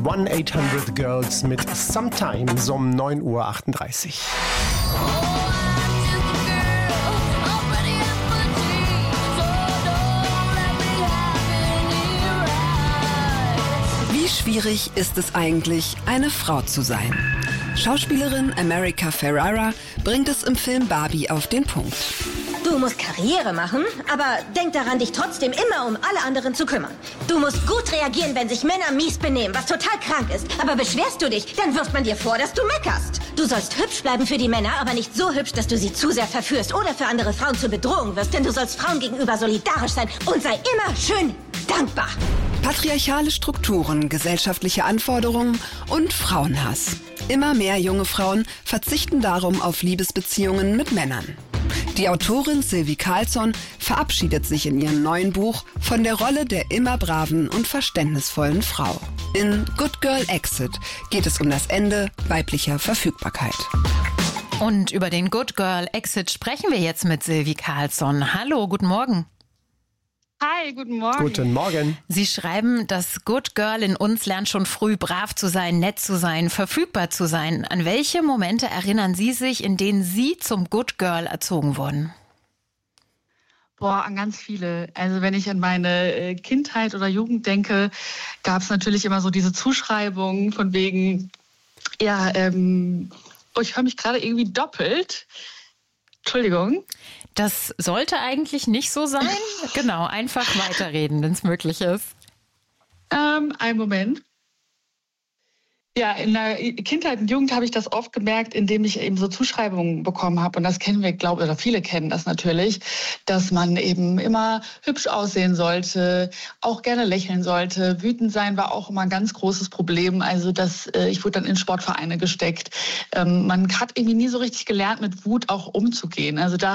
1-800-Girls mit Sometimes um 9:38 Uhr. Wie schwierig ist es eigentlich, eine Frau zu sein? Schauspielerin America Ferrera bringt es im Film Barbie auf den Punkt. Du musst Karriere machen, aber denk daran, dich trotzdem immer um alle anderen zu kümmern. Du musst gut reagieren, wenn sich Männer mies benehmen, was total krank ist. Aber beschwerst du dich, dann wirft man dir vor, dass du meckerst. Du sollst hübsch bleiben für die Männer, aber nicht so hübsch, dass du sie zu sehr verführst oder für andere Frauen zur Bedrohung wirst. Denn du sollst Frauen gegenüber solidarisch sein und sei immer schön dankbar. Patriarchale Strukturen, gesellschaftliche Anforderungen und Frauenhass. Immer mehr junge Frauen verzichten darum auf Liebesbeziehungen mit Männern. Die Autorin Sylvie Carlsson verabschiedet sich in ihrem neuen Buch von der Rolle der immer braven und verständnisvollen Frau. In Good Girl Exit geht es um das Ende weiblicher Verfügbarkeit. Und über den Good Girl Exit sprechen wir jetzt mit Sylvie Carlsson. Hallo, guten Morgen. Hi, guten Morgen. Guten Morgen. Sie schreiben, das Good Girl in uns lernt schon früh, brav zu sein, nett zu sein, verfügbar zu sein. An welche Momente erinnern Sie sich, in denen Sie zum Good Girl erzogen wurden? An ganz viele. Also wenn ich an meine Kindheit oder Jugend denke, gab es natürlich immer so diese Zuschreibungen von wegen, ich höre mich gerade irgendwie doppelt. Entschuldigung. Das sollte eigentlich nicht so sein. Genau, einfach weiterreden, wenn es möglich ist. Einen Moment. Ja, in der Kindheit und Jugend habe ich das oft gemerkt, indem ich eben so Zuschreibungen bekommen habe. Und das kennen wir, glaube ich, oder viele kennen das natürlich, dass man eben immer hübsch aussehen sollte, auch gerne lächeln sollte. Wütend sein war auch immer ein ganz großes Problem. Also ich wurde dann in Sportvereine gesteckt. Man hat irgendwie nie so richtig gelernt, mit Wut auch umzugehen. Also da